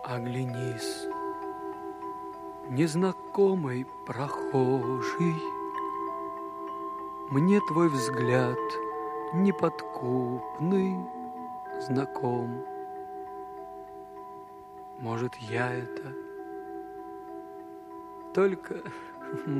Оглянись, незнакомый прохожий, мне твой взгляд неподкупный знаком. Может, я это только